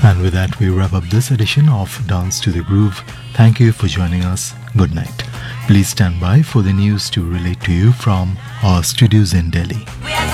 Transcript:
And with that, we wrap up this edition of Dance to the Groove. Thank you for joining us. Good night. Please stand by for the news to relate to you from our studios in Delhi.